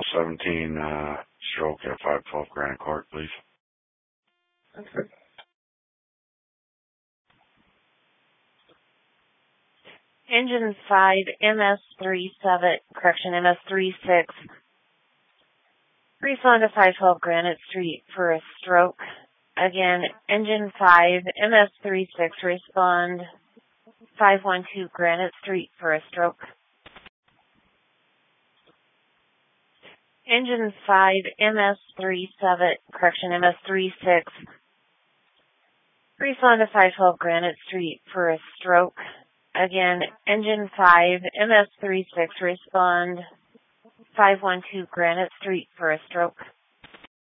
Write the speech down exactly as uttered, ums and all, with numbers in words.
seventeen, uh, stroke at five twelve Granite Court, please. Okay. Engine five, M S three seven, correction, M S three six. Respond to five twelve Granite Street for a stroke. Again, Engine five, M S three six, respond five one two Granite Street for a stroke. Engine five, M S three seven, correction, M S three six. Respond to five twelve Granite Street for a stroke. Again, Engine five, M S three six, respond five one two Granite Street for a stroke.